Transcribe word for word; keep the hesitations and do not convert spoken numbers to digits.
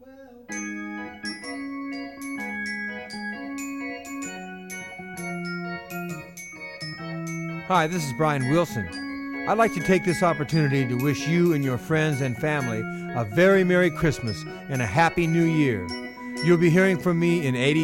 Hi, this is Brian Wilson. I'd like to take this opportunity to wish you and your friends and family a very Merry Christmas and a Happy New Year. You'll be hearing from me in eighty